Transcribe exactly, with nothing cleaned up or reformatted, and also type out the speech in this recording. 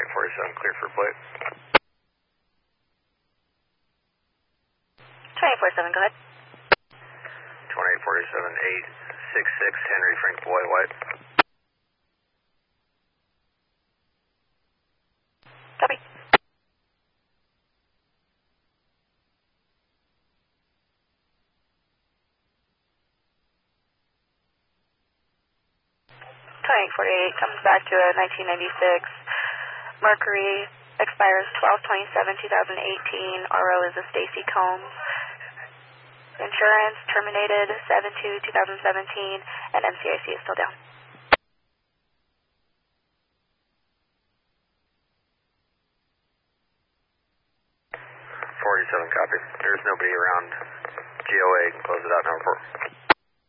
forty-seven, clear for plate. twenty-eight forty-seven, go ahead. twenty-eight forty-seven, eight six six, Henry Frank Boy White. Copy. twenty-eight forty-eight comes back to a nineteen ninety-six Mercury, expires twelve twenty-seven two thousand eighteen. R O is a Stacy Combs. Insurance terminated seven two two thousand seventeen, and M C I C is still down. forty-seven, copy. There's nobody around G O A. Close it out, number four.